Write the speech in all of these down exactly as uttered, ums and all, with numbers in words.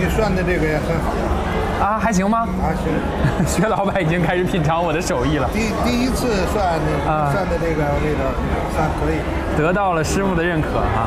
你涮的这个也很好。 啊，还行吗？ 啊，行。 薛老板已经开始品尝我的手艺了。 第第一次涮的、啊、涮的这个味道算可以， 得到了师傅的认可啊。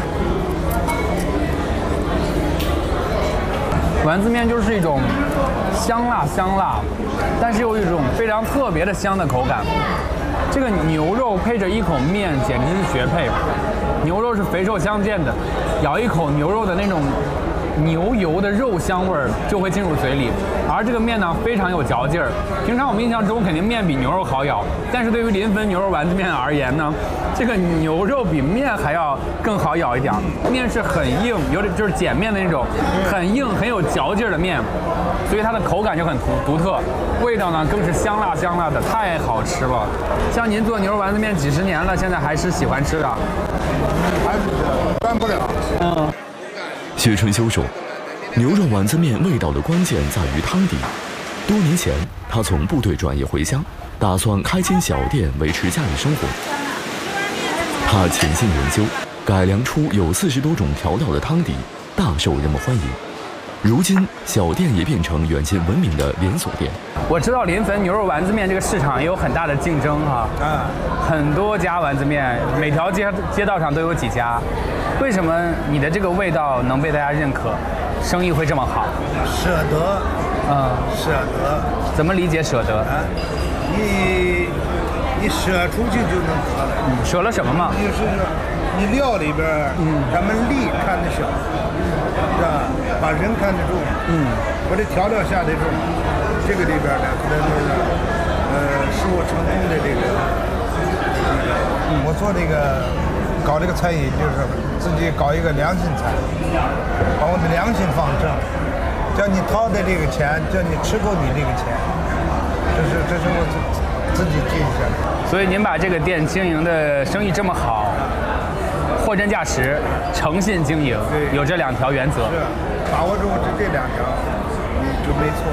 丸子面就是一种香辣香辣，但是又一种非常特别的香的口感。这个牛肉配着一口面，简直是绝配。牛肉是肥瘦相间的，咬一口牛肉的那种牛油的肉香味儿就会进入嘴里，而这个面呢非常有嚼劲儿。平常我们印象中肯定面比牛肉好咬，但是对于临汾牛肉丸子面而言呢，这个牛肉比面还要更好咬一点。面是很硬，有点就是碱面的那种很硬很有嚼劲儿的面，所以它的口感就很独独特，味道呢更是香辣香辣的，太好吃了。像您做牛肉丸子面几十年了，现在还是喜欢吃的？ 还是断不了。 嗯。 薛春秋说，牛肉丸子面味道的关键在于汤底。多年前，他从部队转业回乡，打算开间小店维持家里生活。他潜心研究，改良出有四十多种调料的汤底，大受人们欢迎。如今，小店也变成远近闻名的连锁店。 我知道临汾牛肉丸子面这个市场也有很大的竞争哈，啊，很多家丸子面，每条街街道上都有几家。为什么你的这个味道能被大家认可，生意会这么好？ 舍得，嗯，舍得。 怎么理解舍得？啊， 你你舍出去就能得了。 嗯，舍了什么嘛？ 就是你料里边，嗯，咱们力看得小，是吧？把人看得重，嗯，我这调料下得重，这个里边呢，可能是呃，使我成功的这个，嗯，我做这个搞这个餐饮，就是自己搞一个良心餐，把我的良心放正，叫你掏的这个钱，叫你吃够你这个钱，这是这是我自自己记下来。 所以您把这个店经营的生意这么好，货真价实，诚信经营，有这两条原则。 是，把握住这这两条，就没错。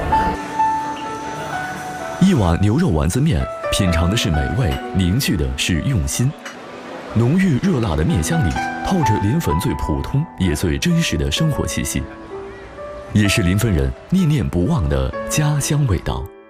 一碗牛肉丸子面，品尝的是美味，凝聚的是用心。浓郁热辣的面香里，透着临汾最普通也最真实的生活气息，也是临汾人念念不忘的家乡味道。